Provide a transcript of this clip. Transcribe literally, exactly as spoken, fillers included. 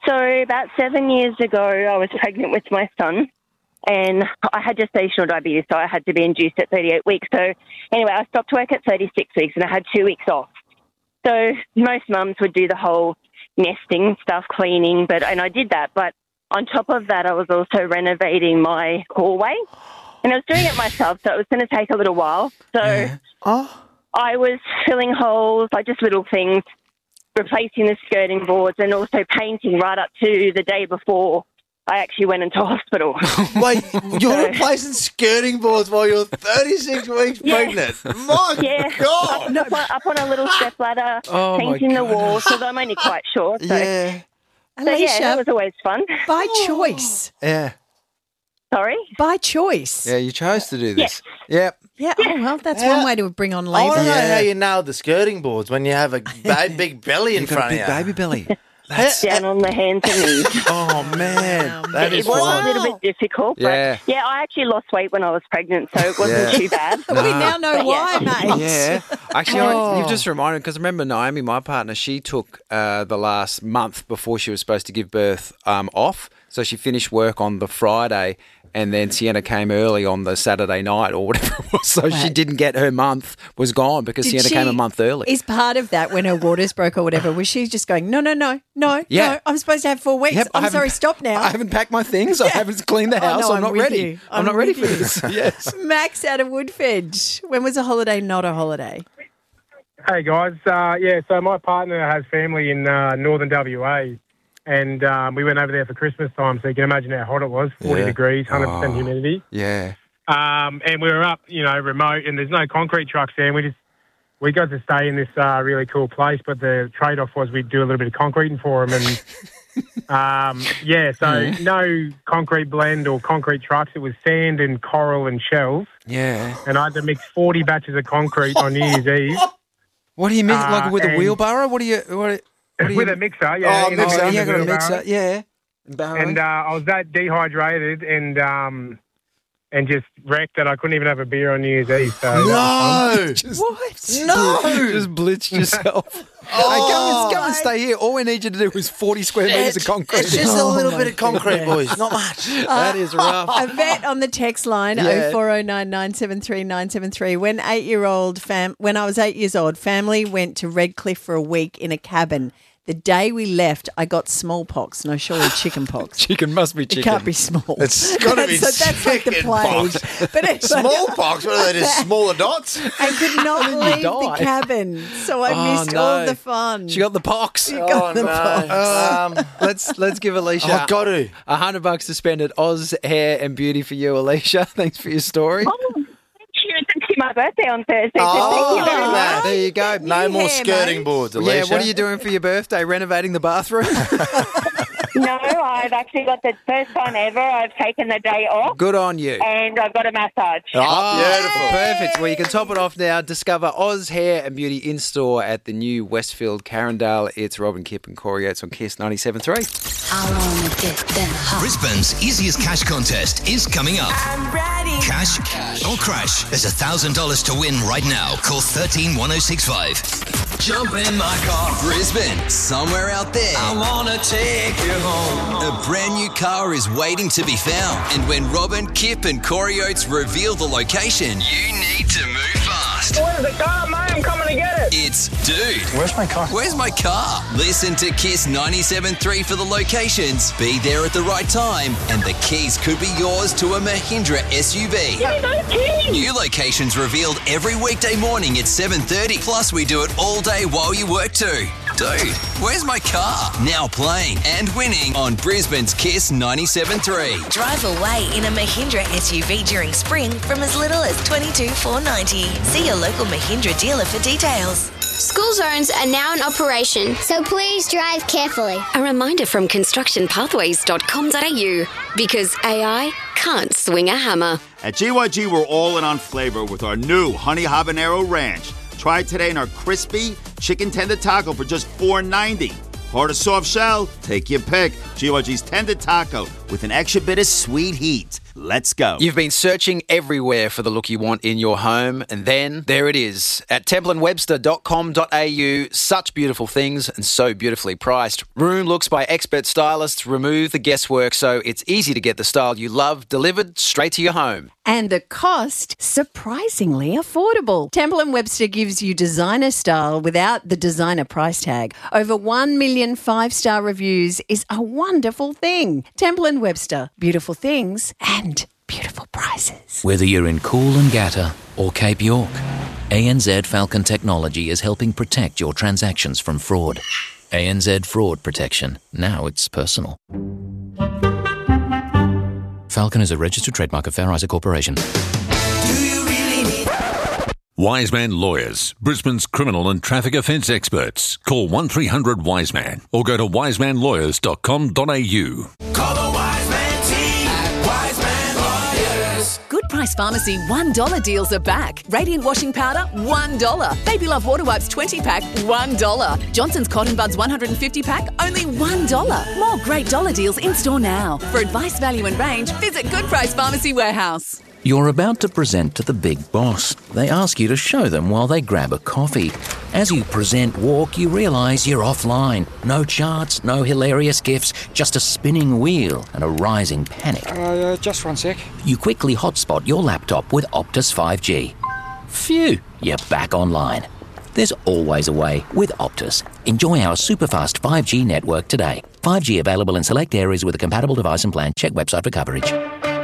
So about seven years ago, I was pregnant with my son, and I had gestational diabetes, so I had to be induced at thirty-eight weeks. So anyway, I stopped work at thirty-six weeks, and I had two weeks off. So most mums would do the whole nesting stuff, cleaning, but and I did that. But on top of that, I was also renovating my hallway, and I was doing it myself, so it was going to take a little while. So Yeah. Oh. I was filling holes, like just little things, replacing the skirting boards, and also painting right up to the day before I actually went into hospital. Wait, you're replacing skirting boards while you're thirty-six weeks Yeah. pregnant? My Yeah, God! up, up, on, up on a little step ladder, Oh, my painting the goodness. walls, because I'm only quite short. So, Yeah. so yeah, Alicia, that was always fun. by choice. Yeah. Sorry? By choice. Yeah, you chose to do Yes. this. Yep. Yeah, oh, well, that's Yeah. one way to bring on I want labour. to know Yeah. how you nailed the skirting boards when you have a ba- big belly in You've got front a big of you. baby belly. That's, Down on the hands and knees. oh, man. That It is was fun. a little bit difficult, but Yeah. yeah, I actually lost weight when I was pregnant, so it wasn't Yeah. too bad. We now know But why, yeah. mate. Yeah. Actually, I, Oh. you've just reminded me, because remember Naomi, my partner, she took uh, the last month before she was supposed to give birth um, off. So she finished work on the Friday, and then Sienna came early on the Saturday night or whatever it was. So she Right. didn't get her month, was gone because Did Sienna she- came a month early. Is part of that when her waters broke or whatever, was she just going, no, no, no, no, Yeah. no, I'm supposed to have four weeks. Yep, I I'm haven't- sorry, stop now. I haven't packed my things. I haven't cleaned the Oh, house. no, I'm, I'm not with ready. you. I'm, I'm not ready with for you. this. Yes. Max out of Woodford. When was a holiday not a holiday? Hey guys, uh, yeah. So my partner has family in uh, northern W A, and um, we went over there for Christmas time. So you can imagine how hot it was: forty Yeah. degrees, hundred percent Oh. humidity. Yeah. Um, and we were up, you know, remote, and there's no concrete trucks there. And we just we got to stay in this uh, really cool place, but the trade-off was we'd do a little bit of concreting for them, and um, yeah. So no concrete blend or concrete trucks. It was sand and coral and shells, Yeah. and I had to mix forty batches of concrete on New Year's Eve. What do you mean? Uh, like with a and- wheelbarrow? What do you... What, what do you With a mixer, yeah. Oh, in the- mixer. in the Yeah, got a wheelbarrow. mixer. Yeah. Barrowing. And uh, I was that dehydrated and um, and just wrecked that I couldn't even have a beer on New Year's Eve. So No! What? No! Just blitzed yourself. Hey, go, and, go and stay here. All we need you to do is forty square metres of concrete. It's just a little bit of concrete, boys. Not much. That is rough. A vet on the text line Yeah. oh four oh nine, nine seven three, nine seven three. When eight-year-old fam when I was eight years old, family went to Redcliffe for a week in a cabin. The day we left, I got smallpox. No, surely chicken pox. Chicken must be It chicken. can't be small. It's gotta be so that's like the chicken plague. pox. But anyway, Smallpox? What are they, just smaller dots? I could not you leave the die? cabin, so I Oh, missed no. all the fun. She got the pox. You got the no. pox. Um, let's let's give Alicia I've got to. a hundred bucks to spend at Oz Hair and Beauty for you, Alicia. Thanks for your story. Oh, thank you. It's actually my birthday on Thursday, so Oh, thank you very look at much. that. There you go. No You more hair, skirting mate. boards, Alicia. Yeah, what are you doing for your birthday? Renovating the bathroom? No, I've actually got the first time ever I've taken the day off, Good on you. and I've got a massage. Oh, beautiful. Perfect. Well, you can top it off now. Discover Oz Hair and Beauty in store at the new Westfield Carindale. It's Robin Kipp and Corey Oates on Kiss ninety-seven point three. I wanna get that hot. Brisbane's easiest cash contest is coming up. I'm ready. Cash or crash. There's one thousand dollars to win right now. Call one three one oh six five. Jump in my car. Brisbane, somewhere out there. I wanna take you home. A brand new car is waiting to be found. And when Robin, Kip and Corey Oates reveal the location, you need to move fast. Where's the car, mate? I'm coming to get it. It's Dude. Where's my car? Where's my car? Listen to Kiss ninety-seven point three for the locations. Be there at the right time, and the keys could be yours to a Mahindra S U V. New locations revealed every weekday morning at seven thirty. Plus, we do it all day while you work too. Dude, where's my car? Now playing and winning on Brisbane's Kiss ninety-seven point three. Drive away in a Mahindra S U V during spring from as little as twenty-two thousand four hundred ninety dollars. See your local Mahindra dealer for details. School zones are now in operation, so please drive carefully. A reminder from construction pathways dot com dot a u, because A I can't swing a hammer. At G Y G, we're all in on flavor with our new Honey Habanero Ranch. Try it today in our crispy chicken tender taco for just four ninety. Hard or soft shell? Take your pick. G Y G's Tender Taco with an extra bit of sweet heat. Let's go. You've been searching everywhere for the look you want in your home, and then there it is. At temple and webster dot com dot a u, such beautiful things and so beautifully priced. Room looks by expert stylists remove the guesswork so it's easy to get the style you love delivered straight to your home. And the cost, surprisingly affordable. Temple and Webster gives you designer style without the designer price tag. Over one million five-star reviews is a wonderful thing. Temple and Webster, beautiful things and beautiful prices. Whether you're in Coolangatta or Cape York, A N Z Falcon Technology is helping protect your transactions from fraud. A N Z Fraud Protection. Now it's personal. Falcon is a registered trademark of Fair Isaac Corporation. Wiseman Lawyers, Brisbane's criminal and traffic offence experts. Call one three hundred Wiseman or go to wiseman lawyers dot com dot a u. Call the Wiseman team at Wiseman Lawyers. Good Price Pharmacy one dollar deals are back. Radiant washing powder, one dollar. Baby Love water wipes twenty pack, one dollar. Johnson's Cotton Buds one hundred fifty pack, only one dollar. More great dollar deals in store now. For advice, value and range, visit Good Price Pharmacy Warehouse. You're about to present to the big boss. They ask you to show them while they grab a coffee. As you present walk, you realise you're offline. No charts, no hilarious gifs, just a spinning wheel and a rising panic. Uh, just one sec. You quickly hotspot your laptop with Optus five G. Phew, you're back online. There's always a way with Optus. Enjoy our super-fast five G network today. five G available in select areas with a compatible device and plan. Check website for coverage.